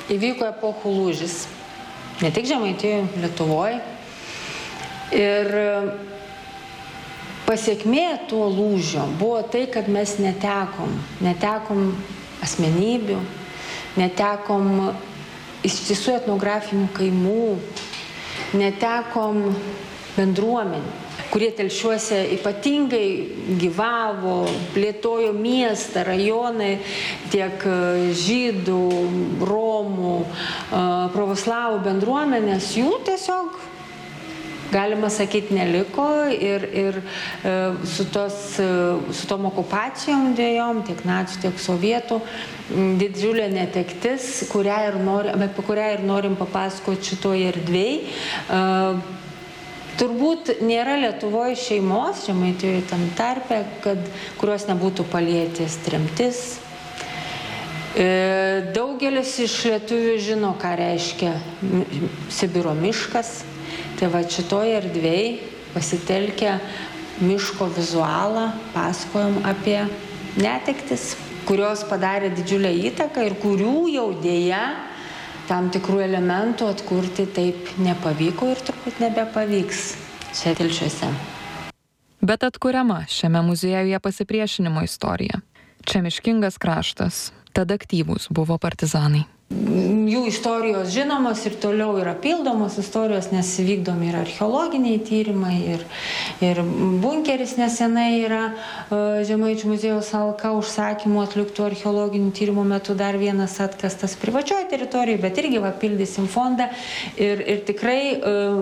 įvyko epochų lūžis. Ne tik Žemaitijoje, Lietuvoje. Ir pasekmė to lūžio buvo tai, kad mes netekom asmenybių, netekom ištisų etnografinių kaimų, netekom bendruomenių, kurie Telšiuose ypatingai gyvavo, plėtojo miestą, rajonai, tiek žydų, romų, pravoslavų bendruomenės, jų tiesiog, galima sakyti, neliko ir su tom okupacijom dėjom, tiek nacių, tiek sovietų, didžiulė netektis, apie kurią ir norim papasakoti šitoje erdvėje. Turbūt nėra Lietuvoje šeimos, Žemaitijoje tam tarpe, kurios nebūtų palietęs tremtis. Daugelis iš lietuvių žino, ką reiškia Sibiro miškas. Tai va šitoje erdvėje pasitelkę miško vizualą pasakojom apie netektis, kurios padarė didžiulę įtaką ir kurių jau dėja tam tikrų elementų atkurti taip nepavyko ir turbūt nebepavyks čia Telšiuose. Bet atkuriama šiame muziejuje pasipriešinimo istorija. Čia miškingas kraštas, tad aktyvūs buvo partizanai. Jų istorijos žinomos ir toliau yra pildomos istorijos, nes vykdomi yra archeologiniai tyrimai ir bunkeris nesenai yra Žemaičių muziejaus Alka užsakymų atliktų archeologinių tyrimų metu dar vienas atkastas privačioje teritorijoje, bet irgi papildysim fondą ir tikrai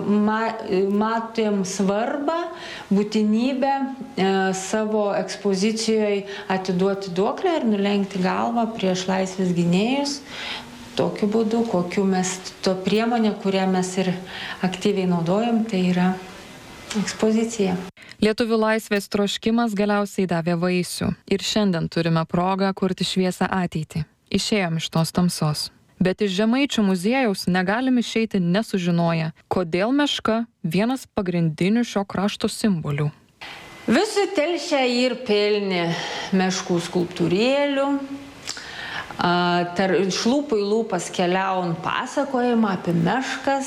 matėm svarbą, būtinybę savo ekspozicijoje atiduoti duoklę ir nulenkti galvą prieš laisvės gynėjus. Tokiu būdu, to priemonė, kurią mes ir aktyviai naudojam, tai yra ekspozicija. Lietuvių laisvės troškimas galiausiai davė vaisių ir šiandien turime progą kurti šviesą ateitį. Išėjom iš tos tamsos. Bet iš Žemaičių muziejaus negalim išeiti nesužinoję, kodėl meška vienas pagrindinių šio krašto simbolių. Visi Telšiai ir pilni meškų skulptūrėlių. Iš lūpų į lūpas keliaujant pasakojimą apie meškas.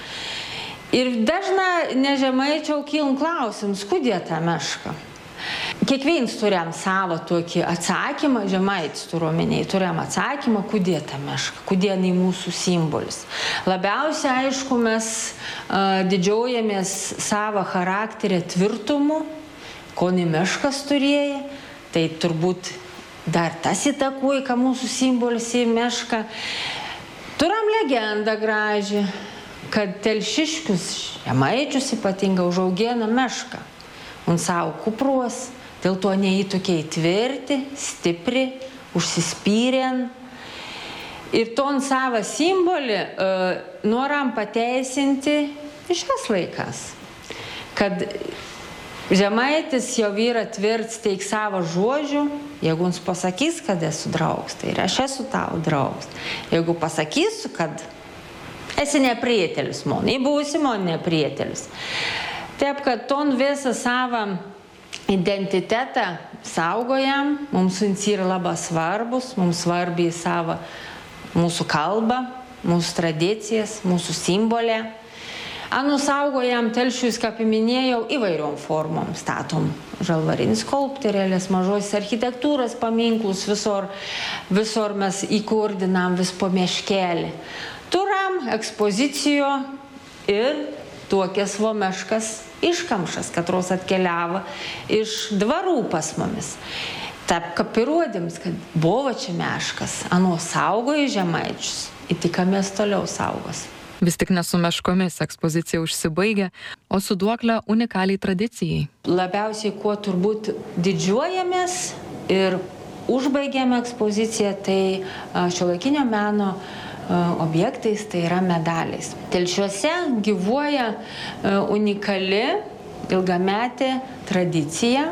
Ir dažnai nežemaičiau kylam klausimus, kodėl ta meška. Kiekvienas turėjom savo tokį atsakymą, žemaitis turiuomeniai, turėjom atsakymą, kodėl ta meška, kodėl jinai mūsų simbolis. Labiausiai, aišku, mes didžiuojamės savo charakterį tvirtumu, ko ne meškas turėjo, tai turbūt dar tas įtakuoja, ką mūsų simbolis į mešką. Turim legendą gražią, kad telšiškius, žemaičius ypatingai užaugina mešką ant savo kupros, dėl to neį tokiai tvirti, stipri, užsispyrėn. Ir ton savo simbolį noram pateisinti šias laikas, kad žemaitis jau yra tvirts teik savo žodžių, jeigu jums pasakys, kad esu draugs, tai ir aš esu tau draugs. Jeigu pasakysiu, kad esi neprietėlis man, būsi man neprietėlis. Taip, kad ton visą savo identitetą saugojam, mums jis yra labai svarbus, mums svarbi savo mūsų kalbą, mūsų tradicijas, mūsų simbolę. Saugojam Telšius, kaip minėjau, įvairiom formom statom žalvarinis skulptūrėlės, mažos architektūros paminklus, visur mes įkurdinam vis po miškelį. Turam ekspozicijo ir tokias meškas iškamšas, katros atkeliavo iš dvarų pas mumis. Taip, kaip įrodyms, kad buvo čia meškas, saugojo žemaičius, ir tikamės toliau saugos. Vis tik ne su meškomis ekspozicija užsibaigia, o su duokle unikaliai tradicijai. Labiausiai, kuo turbūt didžiuojamės ir užbaigėme ekspoziciją, tai šiuolaikinio meno objektais, tai yra medaliais. Telšiuose gyvuoja unikali ilgametė tradicija.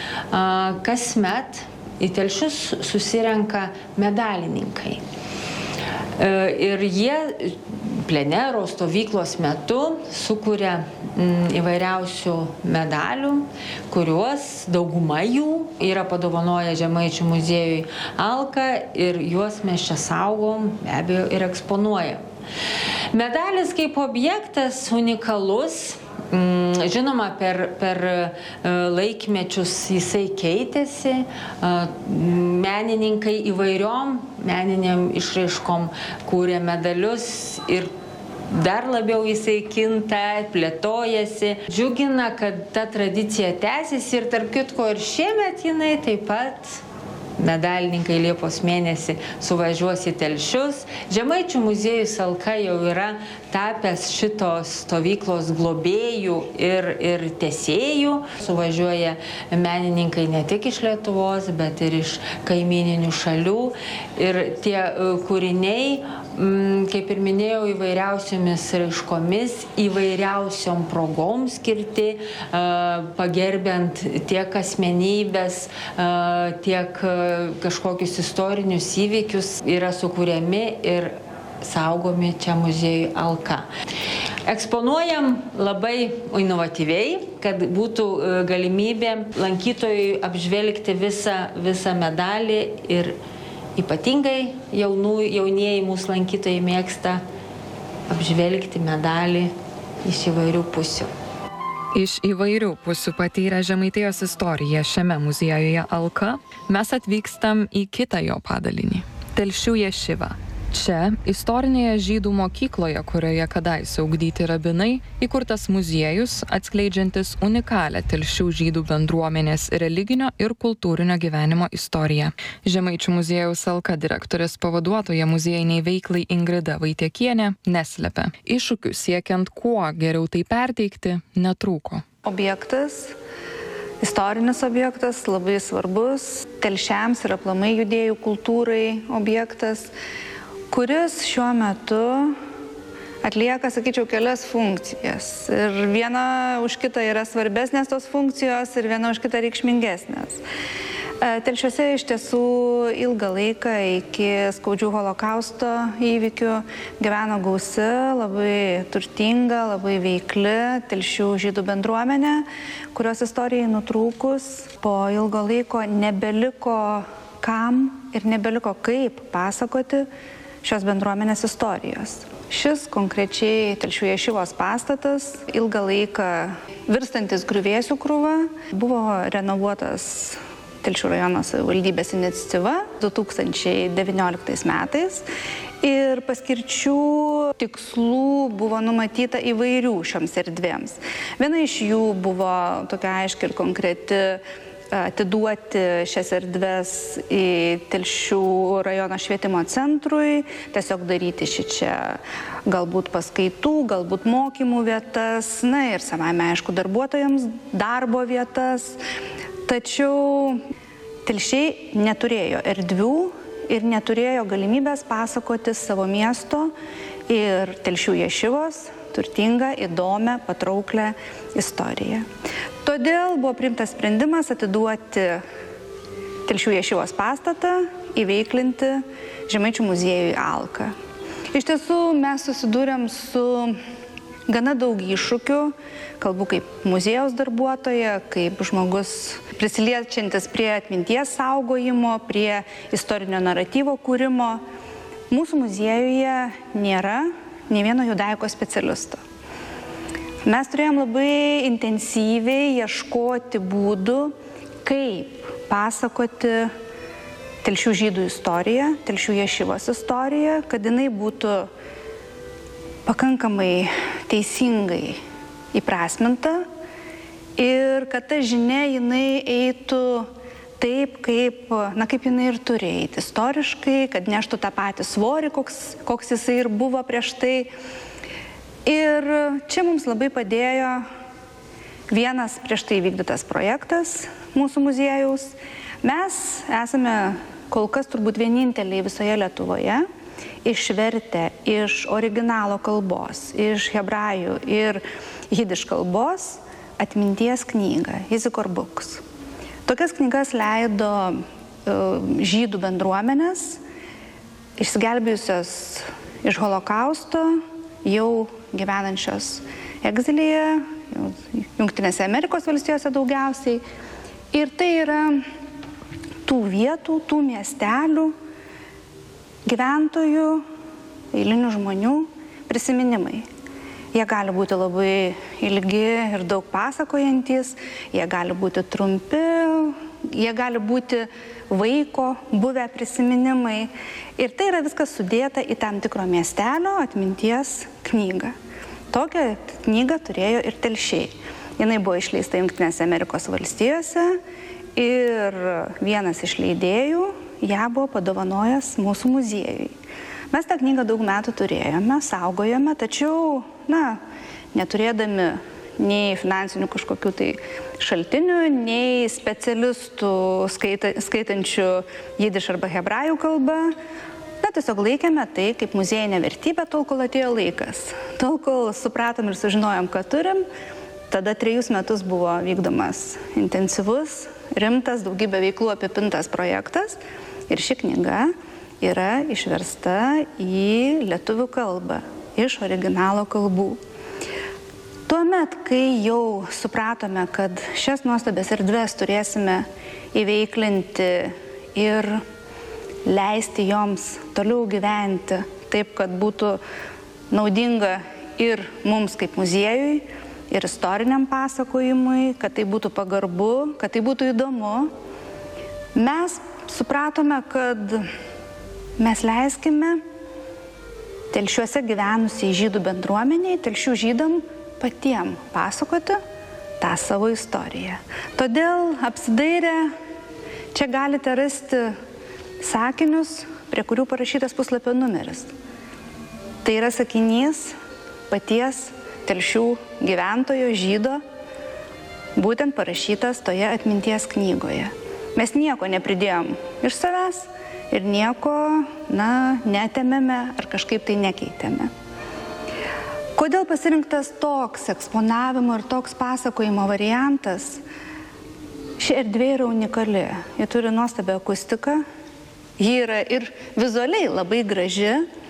Kasmet į Telšius susirenka medalininkai. Ir jie plenero stovyklos metu sukuria įvairiausių medalių, kuriuos dauguma jų yra padovanoję Žemaičių muziejui Alka ir juos mes čia saugom, be abejo, ir eksponuojam. Medalis kaip objektas unikalus. Žinoma, per laikmečius jisai keitėsi, menininkai įvairiom meniniam išraiškom kūrė medalius ir dar labiau jisai kinta, plėtojasi. Džiugina, kad ta tradicija tęsiasi ir tarp kitko ir šiemet jinai taip pat. Medalininkai Liepos mėnesį suvažiuos į Telšius. Žemaičių muziejus Alka jau yra tapęs šitos stovyklos globėjų ir tęsėjų. Suvažiuoja menininkai ne tik iš Lietuvos, bet ir iš kaimyninių šalių. Ir tie kūriniai, kaip ir minėjau, įvairiausiomis raiškomis, įvairiausiom progom skirti, pagerbiant tiek asmenybės, tiek kažkokius istorinius įvykius yra sukūriami ir saugomi čia muziejui Alka. Eksponuojam labai inovatyviai, kad būtų galimybė lankytojui apžvelgti visą medalį ir ypatingai jaunieji mūsų lankytojai mėgsta apžvelgti medalį iš įvairių pusių. Iš įvairių pusių patyrę Žemaitijos istoriją šiame muziejuje Alka, mes atvykstam į kitą jo padalinį – Telšių ješivą. Čia, istorinėje žydų mokykloje, kurioje kadaise ugdyti rabinai, įkurtas muziejus, atskleidžiantis unikalią Telšių žydų bendruomenės religinio ir kultūrinio gyvenimo istoriją. Žemaičių muziejaus Alka direktorės pavaduotoja muziejiniai veiklai Ingrida Vaitiekienė neslepia. Iššūkių siekiant kuo geriau tai perteikti netrūko. Objektas, istorinis objektas, labai svarbus, telšiams ir aplamai judėjų kultūrai objektas, kuris šiuo metu atlieka, sakyčiau, kelias funkcijas. Ir viena už kitą yra svarbesnės tos funkcijos ir viena už kitą reikšmingesnės. Telšiuose iš tiesų ilgą laiką iki skaudžių holokausto įvykių gyveno gausi, labai turtinga, labai veikli Telšių žydų bendruomenė, kurios istorijai nutrūkus po ilgo laiko nebeliko kam ir nebeliko kaip pasakoti šios bendruomenės istorijos. Šis konkrečiai Telšių ješivos pastatas, ilgą laiką virstantis griuvėsių krūva, buvo renovuotas Telšių rajono savivaldybės iniciatyva 2019 metais ir paskirčių tikslų buvo numatyta įvairių šioms erdvėms. Viena iš jų buvo tokia aiški ir konkreti atiduoti šias erdves į Telšių rajono švietimo centrui, tiesiog daryti šičia galbūt paskaitų, galbūt mokymų vietas, na ir savaime aišku darbuotojams darbo vietas. Tačiau telšiai neturėjo erdvių ir neturėjo galimybės pasakoti savo miesto ir Telšių ješivos turtingą, įdomią, patrauklę istoriją. Todėl buvo priimtas sprendimas atiduoti Telšių ješivos pastatą, įveiklinti Žemaičių muziejui Alka. Iš tiesų mes susidūrėm su gana daug iššūkių, kalbu kaip muziejaus darbuotoja, kaip žmogus prisiliečiantis prie atminties saugojimo, prie istorinio naratyvo kūrimo. Mūsų muziejuje nėra nei vieno judaiko specialisto. Mes turėjom labai intensyviai ieškoti būdų, kaip pasakoti Telšių žydų istoriją, Telšių ješivos istoriją, kad jinai būtų pakankamai teisingai įprasminta ir kad ta žinia jinai eitų taip, kaip jinai ir turi eiti istoriškai, kad neštų tą patį svorį, koks jisai ir buvo prieš tai. Ir čia mums labai padėjo vienas prieš tai vykdytas projektas mūsų muziejaus. Mes esame kol kas turbūt vieninteliai visoje Lietuvoje išvertę iš originalo kalbos, iš hebrajų ir jidiš kalbos atminties knygą Izikor Books. Tokias knygas leido žydų bendruomenės, išsigelbėjusios iš holokausto jau gyvenančios egzilyje, Jungtinėse Amerikos valstijose daugiausiai. Ir tai yra tų vietų, tų miestelių, gyventojų, eilinių žmonių prisiminimai. Jie gali būti labai ilgi ir daug pasakojantis, jie gali būti trumpi, jie gali būti vaiko buvę prisiminimai. Ir tai yra viskas sudėta į tam tikro miestelio atminties knygą. Tokią knygą turėjo ir Telšiai. Jinai buvo išleista Jungtinėse Amerikos valstijose ir vienas iš leidėjų ją buvo padovanojęs mūsų muziejui. Mes tą knygą daug metų turėjome, saugojome, tačiau, neturėdami nei finansinių kažkokių tai šaltinių, nei specialistų skaitančių jidiš arba hebrajų kalbą, tiesiog laikėme tai kaip muziejinę vertybę, tol kol atėjo laikas. Tol kol supratom ir sužinojom, ką turim, tada 3 metus buvo vykdomas intensyvus, rimtas, daugybę veiklų apipintas projektas ir ši knyga yra išversta į lietuvių kalbą iš originalo kalbų. Tuomet, kai jau supratome, kad šias nuostabės erdves turėsime įveiklinti ir leisti joms toliau gyventi taip, kad būtų naudinga ir mums kaip muziejui, ir istoriniam pasakojimui, kad tai būtų pagarbu, kad tai būtų įdomu, mes supratome, kad mes leiskime Telšiuose gyvenusiai žydų bendruomeniai, Telšių žydam patiem pasakoti tą savo istoriją. Todėl apsidairę čia galite rasti sakinius, prie kurių parašytas puslapio numeris. Tai yra sakinys paties Telšių gyventojo žydo, būtent parašytas toje atminties knygoje. Mes nieko nepridėjom iš savęs ir nieko, neatėmėme ar kažkaip tai nekeitėme. Kodėl pasirinktas toks eksponavimo ir toks pasakojimo variantas? Ši erdvė yra unikali. Ji turi nuostabią akustiką. Ji yra ir vizualiai labai graži,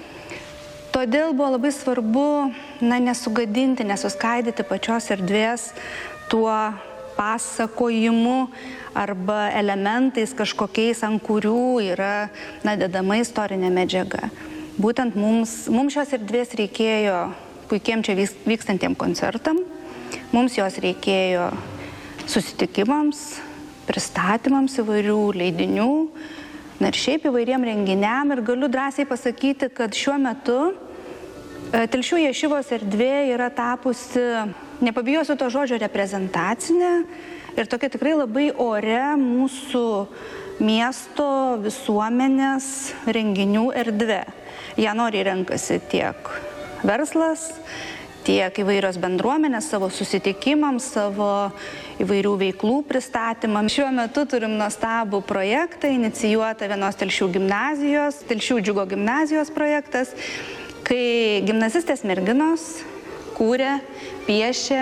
todėl buvo labai svarbu nesugadinti, nesuskaidyti pačios erdvės tuo pasakojimu arba elementais kažkokiais, ant kurių yra dedama istorinė medžiaga. Būtent mums šios erdvės reikėjo puikiem čia vykstantiem koncertam, mums jos reikėjo susitikimams, pristatymams įvairių leidinių, ir šiaip įvairiem renginiam, ir galiu drąsiai pasakyti, kad šiuo metu Telšių ješivos erdvė yra tapusi, nepabijosiu to žodžio, reprezentacinė ir tokia tikrai labai ore mūsų miesto visuomenės renginių erdvė. Ją noriai renkasi tiek verslas, tiek įvairios bendruomenės savo susitikimams, savo įvairių veiklų pristatymams. Šiuo metu turim nuostabų projektą, inicijuotą vienos Telšių gimnazijos, Telšių džiugo gimnazijos projektas, kai gimnazistės merginos kūrė, piešė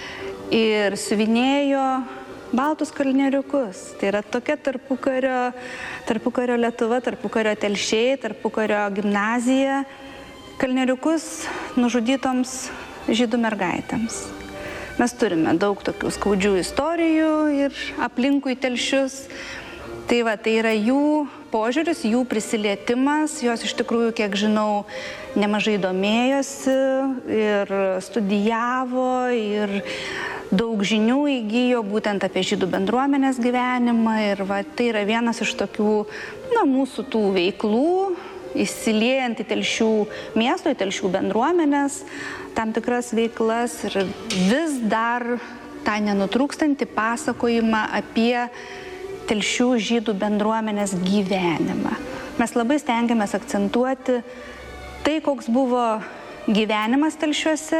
ir siuvinėjo baltus kalnieriukus. Tai yra tokia tarpukario Lietuva, tarpukario Telšiai, tarpukario gimnazija, kalnieriukus nužudytoms žydų mergaitėms. Mes turime daug tokių skaudžių istorijų ir aplinkui Telšius. Tai yra jų požiūris, jų prisilietimas, jos iš tikrųjų, kiek žinau, nemažai domėjosi ir studijavo ir daug žinių įgijo būtent apie žydų bendruomenės gyvenimą ir tai yra vienas iš tokių mūsų tų veiklų, įsiliejant į Telšių miesto, į Telšių bendruomenės, tam tikras veiklas ir vis dar tą nenutrūkstantį pasakojimą apie Telšių žydų bendruomenės gyvenimą. Mes labai stengiamės akcentuoti tai, koks buvo gyvenimas Telšiuose.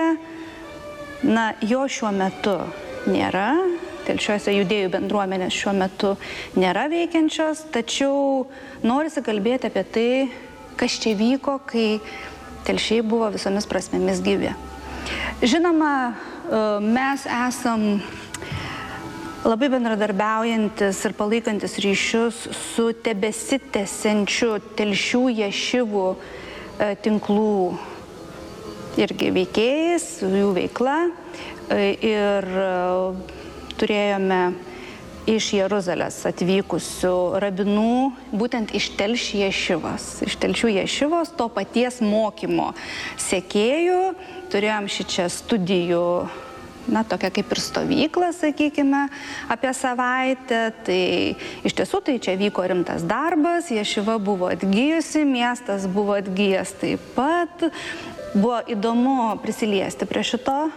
Jo šiuo metu nėra. Telšiuose judėjų bendruomenės šiuo metu nėra veikiančios, tačiau norisi kalbėti apie tai, kas čia vyko, kai Telšiai buvo visomis prasmėmis gyvi. Žinoma, mes esam labai bendradarbiaujantis ir palaikantis ryšius su tebesitęsiančiu Telšių ješivų tinklų irgi veikėjais, jų veikla ir turėjome iš Jeruzalės atvykusių rabinų, būtent iš Telšių ješivos, to paties mokymo sekėjų. Turėjom šičia studijų, tokia kaip ir stovykla, sakykime, apie savaitę. Tai iš tiesų tai čia vyko rimtas darbas, ješiva buvo atgyjusi, miestas buvo atgyjęs taip pat. Buvo įdomu prisiliesti prie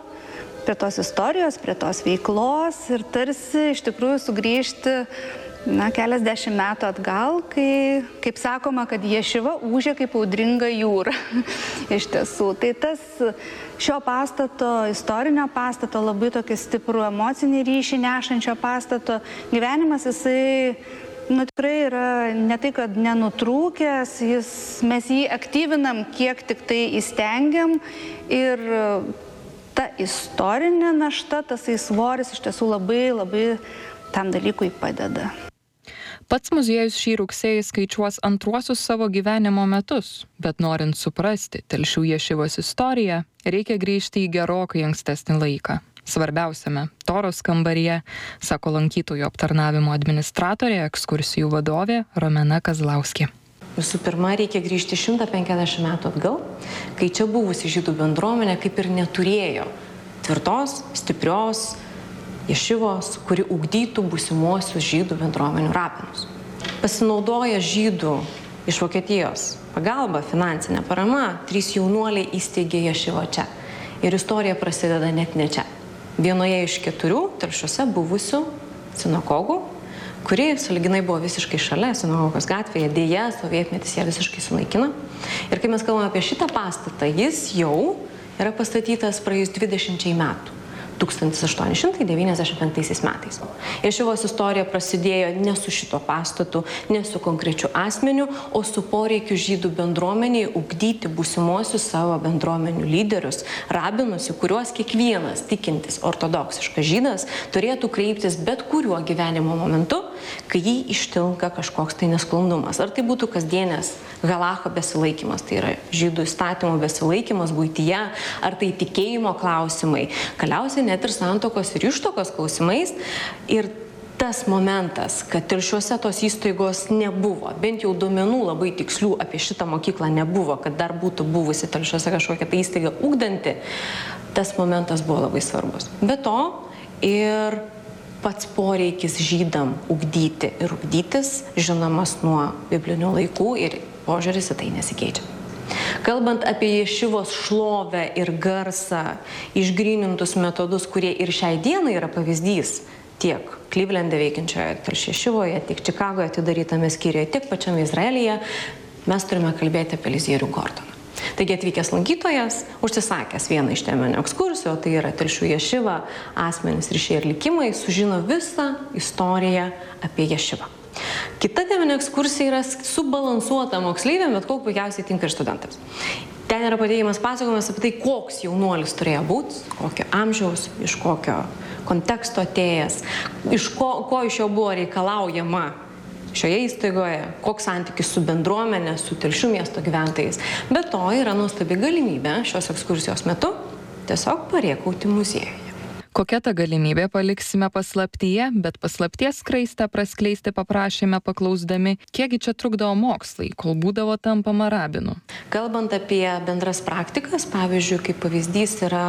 tos istorijos, prie tos veiklos ir tarsi iš tikrųjų sugrįžti keliasdešimt metų atgal, kai, kaip sakoma, kad ješiva ūžia kaip audringa jūra. Iš tiesų, tai tas šio pastato, istorinio pastato, labai tokį stiprų emocinį ryšį nešančio pastato gyvenimas, jisai tikrai yra ne tai, kad nenutrūkęs, mes jį aktyvinam, kiek tik tai įstengiam ir ta istorinė našta, tasai svoris iš tiesų labai tam dalykui padeda. Pats muziejus šį rugsėjį skaičiuos antruosius savo gyvenimo metus, bet norint suprasti Telšių ješivos istoriją, reikia grįžti į gerokai ankstesnį laiką. Svarbiausiame Toros kambaryje, sako lankytojų aptarnavimo administratorė, ekskursijų vadovė Romena Kazlauskė. Visų pirma, reikia grįžti 150 metų atgal, kai čia buvusi žydų bendruomenė kaip ir neturėjo tvirtos, stiprios ješivos, kuri ugdytų būsimuosius žydų bendruomenių rabinus. Pasinaudoję žydų iš Vokietijos pagalba, finansinė parama, 3 jaunuoliai įsteigė ješivą čia. Ir istorija prasideda net ne čia. Vienoje iš 4 Telšiuose buvusių sinagogų, kuri sąlyginai buvo visiškai šalia sinagogos gatvėje, dėja, sovietmetis ją visiškai sunaikino. Ir kai mes kalbame apie šitą pastatą, jis jau yra pastatytas praėjus 20 metų. 1895 metais. Ješivos istorija prasidėjo ne su šito pastatu, ne su konkrečiu asmeniu, o su poreikiu žydų bendruomeniai ugdyti būsimuosius savo bendruomenių lyderius, rabinus, į kuriuos kiekvienas tikintis ortodoksiškas žydas turėtų kreiptis bet kuriuo gyvenimo momentu, kai jį ištinka kažkoks tai nesklandumas. Ar tai būtų kasdienės halacho besilaikymas, tai yra žydų įstatymų besilaikymas buityje, ar tai tikėjimo klausimai, galiausiai net ir santuokos ir ištuokos klausimais. Ir tas momentas, kad Telšiuose tos įstaigos nebuvo, bent jau duomenų labai tikslių apie šitą mokyklą nebuvo, kad dar būtų buvusi Telšiuose kažkokia tai įstaiga ugdanti, tas momentas buvo labai svarbus. Be to ir pats poreikis žydam ugdyti ir ugdytis žinomas nuo biblinių laikų ir požiūris į tai nesikeičia. Kalbant apie ješivos šlovę ir garsą, išgrynintus metodus, kurie ir šiai dienai yra pavyzdys tiek Clevelande veikiančioje Telšių ješivoje, tiek Čikagoje atidarytame skyriuje, tiek pačiame Izraelyje, mes turime kalbėti apie Elizierų Gordoną. Taigi atvykęs lankytojas, užsisakęs vieną iš teminių ekskursijų, tai yra Telšių ješiva, asmenys, ryšiai ir likimai, sužino visą istoriją apie ješivą. Kita teminė ekskursija yra subalansuota moksleiviam, bet kol puikiausiai tinka ir studentams. Ten yra pateikiamas pasakojimas apie tai, koks jaunuolis turėjo būti, kokio amžiaus, iš kokio konteksto atėjęs, ko iš jo buvo reikalaujama šioje įstaigoje, koks santykis su bendruomenė, su Telšių miesto gyventojais. Be to yra nuostabi galimybė šios ekskursijos metu tiesiog parėkauti muziejuje. Kokia ta galimybė, paliksime paslaptyje, bet paslapties skraistę praskleisti paprašėme paklausdami, kiekgi čia trukdavo mokslai, kol būdavo tampama rabinu. Kalbant apie bendras praktikas, pavyzdžiui, kaip pavyzdys yra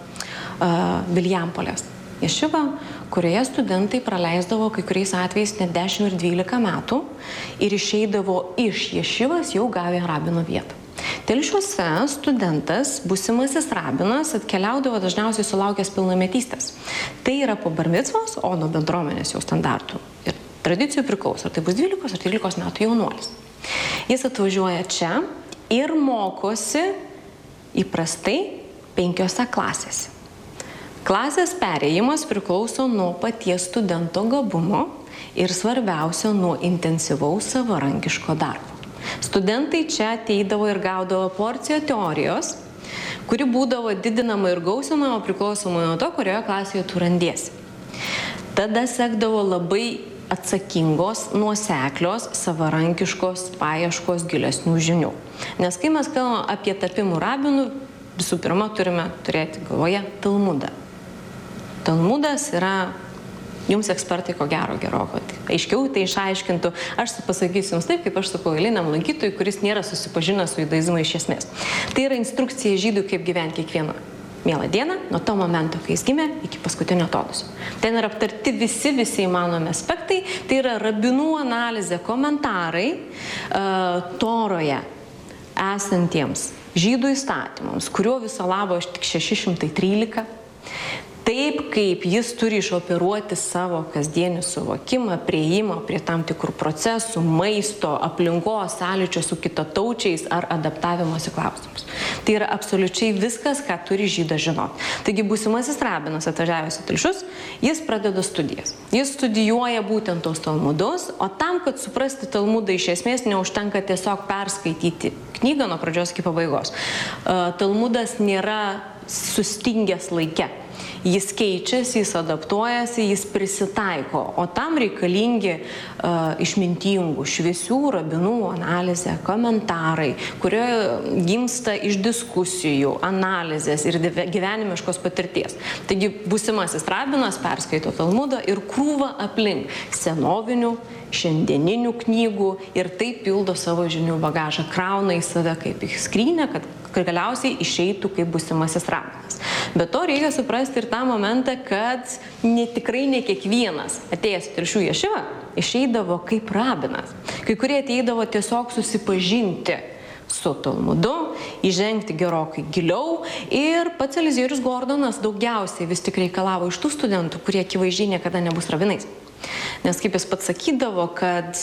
Vilijampolės ješiva, kurioje studentai praleisdavo kai kuriais atvejais net 10 ir 12 metų ir išeidavo iš ješivas jau gavę rabino vietą. Telšiuose studentas, būsimasis rabinas, atkeliaudavo dažniausiai sulaukęs pilnametystės. Tai yra po bar micvos, o nuo bendruomenės jau standartų ir tradicijų priklauso, ar tai bus 12 ar 13 metų jaunuolis. Jis atvažiuoja čia ir mokosi įprastai 5 klasėse. Klasės perėjimas priklauso nuo paties studento gabumo ir svarbiausia nuo intensyvaus savarankiško darbo. Studentai čia ateidavo ir gaudavo porciją teorijos, kuri būdavo didinama ir gausinama priklausomai nuo to, kurioje klasėje tu randiesi. Tada sekdavo labai atsakingos, nuoseklios, savarankiškos paieškos gilesnių žinių. Nes kai mes kalbame apie tapimų rabinų, visų pirma turime turėti galvoje Talmudą. Talmudas yra, jums ekspertai ko gero aiškiau tai išaiškintų, aš pasakysiu jums taip, kaip aš sakau eiliniam lankytojui, kuris nėra susipažinęs su judaizmu iš esmės. Tai yra instrukcija žydų, kaip gyventi kiekvieną mielą dieną, nuo to momento, kai jis gimė, iki paskutinio atodūsio. Ten yra aptarti visi įmanomi aspektai, tai yra rabinų analizė, komentarai Toroje esantiems žydų įstatymams, kurio viso labo tik 613. Taip, kaip jis turi išoperuoti savo kasdienį suvokimą, prieimą prie tam tikrų procesų, maisto, aplinkos, sąlyčio su kitataučiais ar adaptavimosi klausimus. Tai yra absoliučiai viskas, ką turi žydas žinoti. Taigi būsimasis rabinas atvažiavęs į Telšius, jis pradeda studijas. Jis studijuoja būtent tos Talmudus, o tam, kad suprasti Talmudą iš esmės, neužtenka tiesiog perskaityti knygą nuo pradžios iki pabaigos. Talmudas nėra sustingęs laike. Jis keičiasi, jis adaptuojasi, jis prisitaiko, o tam reikalingi išmintingų, šviesių rabinų analizė, komentarai, kurie gimsta iš diskusijų, analizės ir gyvenimiškos patirties. Taigi būsimasis rabinas perskaito Talmudą ir krūva aplink senovinių, šiandieninių knygų ir taip pildo savo žinių bagažą, krauna į save kaip į skrynę, kad galiausiai išeitų kaip būsimasis rabinas. Bet to reikia suprasti ir tą momentą, kad tikrai ne kiekvienas atėjęs į Telšių ješivą išeidavo kaip rabinas. Kai kurie ateidavo tiesiog susipažinti su Talmudu, įžengti gerokai giliau ir pats Eliziejius Gordonas daugiausiai vis tik reikalavo iš tų studentų, kurie akivaizdžiai niekada nebus rabinais. Nes kaip jis pats sakydavo, kad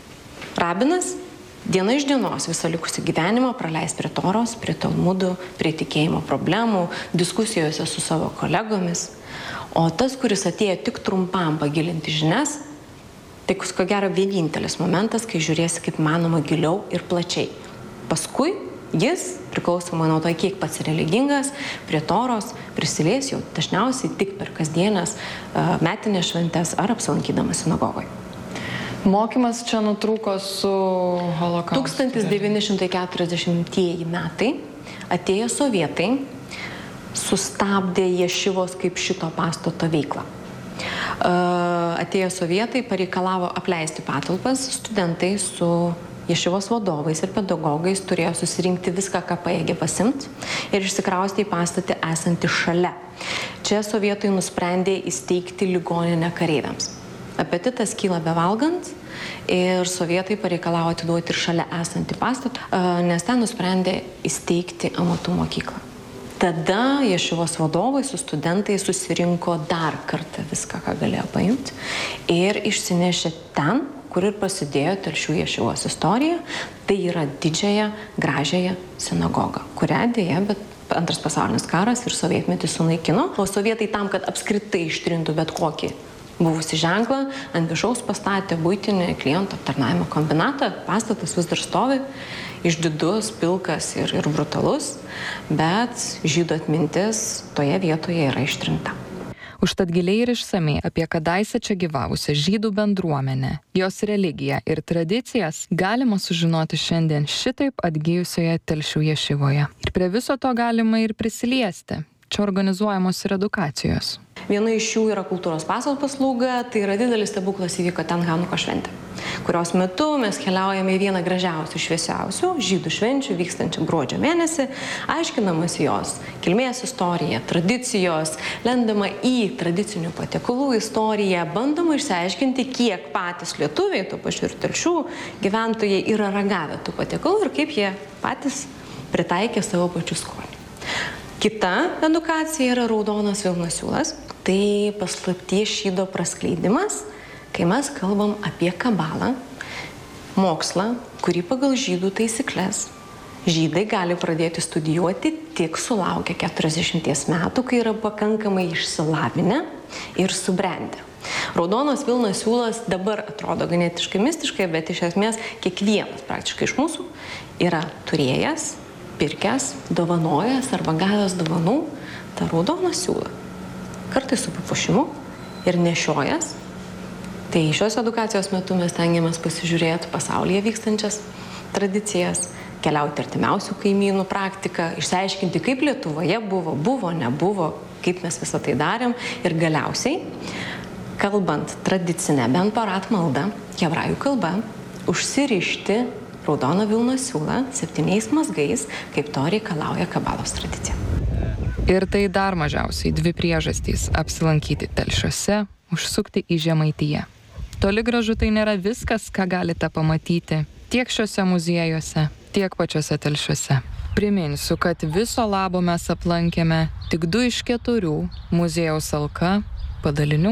rabinas diena iš dienos visą likusį gyvenimą praleis prie Toros, prie Talmudų, prie tikėjimo problemų, diskusijose su savo kolegomis. O tas, kuris atėjo tik trumpam pagilinti žinias, tai ko gero vienintelis momentas, kai žiūrėsi kaip manoma giliau ir plačiai. Paskui jis, priklausomai nuo to, kiek pats religingas, prie Toros prisilies jau dažniausiai tik per kasdienės metinės šventes ar apsilankydamas sinagogoje. Mokymas čia nutrūko su holokaustu. 1940 metai atėjo sovietai, sustabdė ješivos kaip šito pastato veiklą. Atėjo sovietai, pareikalavo apleisti patalpas, studentai su ješivos vadovais ir pedagogais turėjo susirinkti viską, ką pajėgė pasimti ir išsikrausti į pastatą esantį šalia. Čia sovietai nusprendė įsteigti ligoninę kareiviams. Apetitas kyla bevalgant ir sovietai pareikalavo atiduoti ir šalia esantį pastatą, nes ten nusprendė įsteigti amatų mokyklą. Tada ješivos vadovai su studentais susirinko dar kartą viską, ką galėjo paimti ir išsinešė ten, kur ir prasidėjo Telšių ješivos istorija, tai yra didžiąją, gražiąją sinagogą, kurią dėja, bet Antras pasaulinis karas ir sovietmetis sunaikino, o sovietai tam, kad apskritai ištrintų bet kokį buvusi ženklą, ant viršaus pastatė buitinį klientų aptarnavimo kombinatą, pastatas vis dar stovi, išdidus, pilkas ir brutalus, bet žydų atmintis toje vietoje yra ištrinta. Užtat giliai ir išsamei apie kadaise čia gyvavusią žydų bendruomenę, jos religiją ir tradicijas galima sužinoti šiandien šitaip atgijusioje Telšių ješivoje. Ir prie viso to galima ir prisiliesti. Čia organizuojamos ir edukacijos. Viena iš jų yra kultūros paso paslauga, tai yra didelis stebuklas įvyko ten Hanuko šventė, kurios metu mes keliaujame į vieną gražiausių, šviesiausių žydų švenčių vykstančią gruodžio mėnesį, aiškinamas jos kilmės istorija, tradicijos, lendama į tradicinių patiekalų istoriją, bandoma išsiaiškinti, kiek patys lietuviai, tuo pačiu ir Telšių gyventojai yra ragavę tų patiekalų ir kaip jie patys pritaikė savo pačių skonį. Kita edukacija yra raudonas vilnos siūlas. Tai paslapties šydo praskleidimas, kai mes kalbam apie kabalą, mokslą, kurį pagal žydų taisyklės žydai gali pradėti studijuoti tik sulaukę 40 metų, kai yra pakankamai išsilavinę ir subrendę. Raudonas vilnos siūlas dabar atrodo ganėtiškai mistiškai, bet iš esmės kiekvienas praktiškai iš mūsų yra turėjęs, pirkęs, dovanojęs arba gavęs dovanų tą raudoną siūlą. Kartais su papuošimu ir nešiojas. Tai šios edukacijos metu mes tengiamės pasižiūrėti pasaulyje vykstančias tradicijas, keliauti artimiausių kaimynų praktiką, išsiaiškinti, kaip Lietuvoje buvo, nebuvo, kaip mes visą tai darėm ir galiausiai, kalbant tradicinę Ben Porat maldą, hebrajų kalba, užsirišti raudoną vilnos siūlą 7 mazgais, kaip to reikalauja kabalos tradicija. Ir tai dar mažiausiai 2 priežastys – apsilankyti Telšiuose, užsukti į Žemaitiją. Toli gražu tai nėra viskas, ką galite pamatyti tiek šiuose muziejuose, tiek pačiuose Telšiuose. Priminsiu, kad viso labo mes aplankėme tik 2 iš 4 muziejaus Alka padalinių.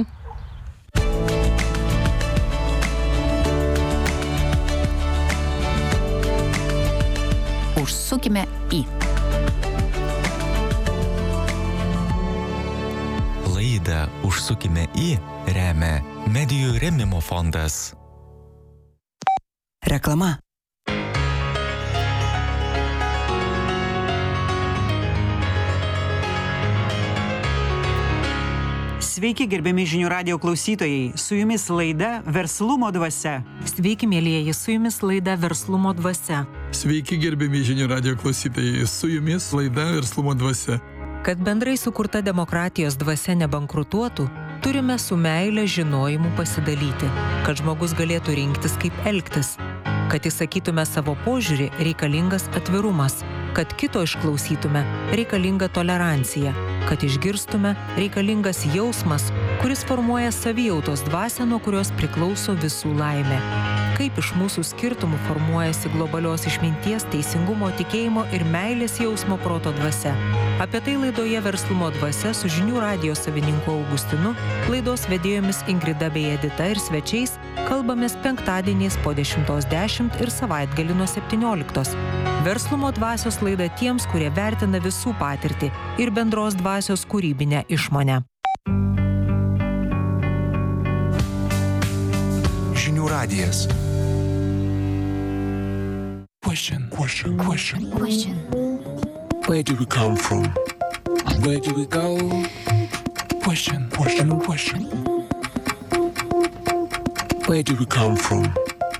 Užsukime į. Laidą Užsukime į remia Medijų rėmimo fondas. Reklama. Sveiki, gerbiami žinių radijo klausytojai. Su jumis laida Verslumo dvasia. Sveiki, mielieji, su jumis laida Verslumo dvasia. Sveiki, gerbiami žinių radijo klausytojai. Su jumis laida Verslumo dvasia. Kad bendrai sukurta demokratijos dvasia nebankrutuotų, turime su meile žinojimu pasidalyti, kad žmogus galėtų rinktis, kaip elgtis. Kad įsakytume savo požiūrį, reikalingas atvirumas. Kad kito išklausytume, reikalinga tolerancija. Kad išgirstume, reikalingas jausmas, kuris formuoja savijautos dvasią, nuo kurios priklauso visų laimė. Kaip iš mūsų skirtumų formuojasi globalios išminties, teisingumo, tikėjimo ir meilės jausmo proto dvasia. Apie tai laidoje Verslumo dvasia su žinių radijo savininku Augustinu, laidos vedėjomis Ingrida bei Edita ir svečiais kalbamės penktadieniais po 10:10 ir savaitgalį nuo 17. Verslumo dvasios laida tiems, kurie vertina visų patirtį ir bendros dvasios kūrybinę išmonę. Žinių radijas. Question. Where do we come from? Where do we go? Question. Where do we come from?